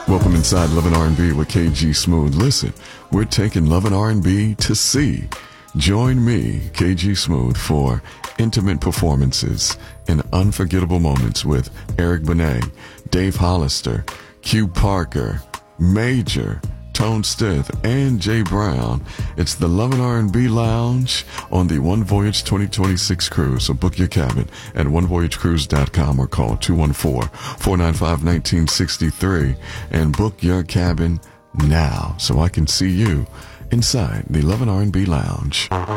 Welcome inside Love and R&B with KG Smooth. Listen, we're taking Love and R&B to sea. Join me, KG Smooth, for intimate performances and unforgettable moments with Eric Benet, Dave Hollister, Q Parker, Major, Tone Stith, and Jay Brown. It's the Love and R&B Lounge on the One Voyage 2026 cruise. So book your cabin at onevoyagecruise.com or call 214-495-1963 and book your cabin now so I can see you inside the Love and R&B Lounge.